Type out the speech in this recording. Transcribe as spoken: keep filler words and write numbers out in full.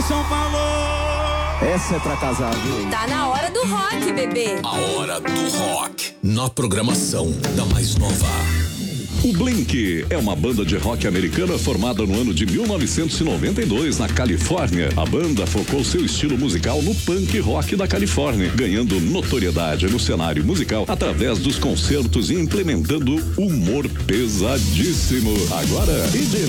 São Paulo! Essa é pra casar, viu? Tá na hora do rock, bebê. A hora do rock. Na programação da mais nova. O Blink é uma banda de rock americana formada no ano de mil novecentos e noventa e dois na Califórnia. A banda focou seu estilo musical no punk rock da Califórnia, ganhando notoriedade no cenário musical através dos concertos e implementando humor pesadíssimo. Agora,